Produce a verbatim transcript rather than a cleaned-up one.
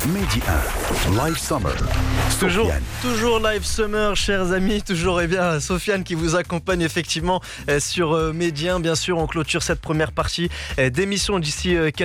Mehdi un, Live Summer. Toujours, Sofiane. toujours Live Summer, chers amis, toujours eh bien, Sofiane qui vous accompagne effectivement euh, sur euh, Mehdi un. Bien sûr, on clôture cette première partie euh, d'émission d'ici euh, quelques